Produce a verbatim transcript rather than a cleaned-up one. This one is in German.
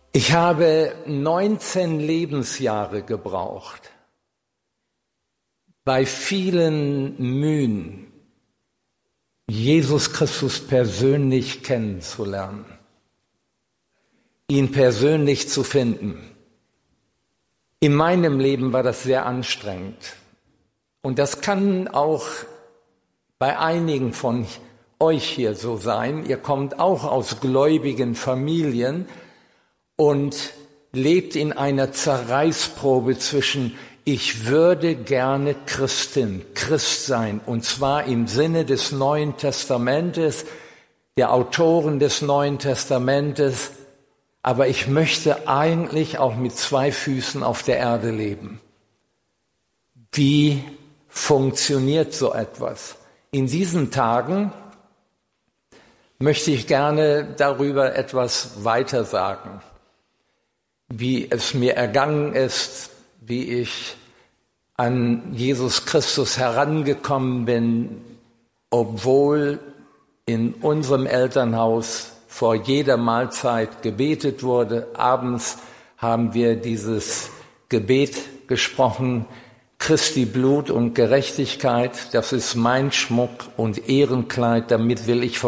Ich habe neunzehn Lebensjahre gebraucht, bei vielen Mühen, Jesus Christus persönlich kennenzulernen, ihn persönlich zu finden. In meinem Leben war das sehr anstrengend. Und das kann auch bei einigen von euch hier so sein. Ihr kommt auch aus gläubigen Familien und lebt in einer Zerreißprobe zwischen ich würde gerne Christin, Christ sein, und zwar im Sinne des Neuen Testamentes, der Autoren des Neuen Testamentes, aber ich möchte eigentlich auch mit zwei Füßen auf der Erde leben. Wie funktioniert so etwas? In diesen Tagen möchte ich gerne darüber etwas weiter sagen, wie es mir ergangen ist, wie ich an Jesus Christus herangekommen bin, obwohl in unserem Elternhaus vor jeder Mahlzeit gebetet wurde. Abends haben wir dieses Gebet gesprochen: Christi Blut und Gerechtigkeit, das ist mein Schmuck und Ehrenkleid, damit will ich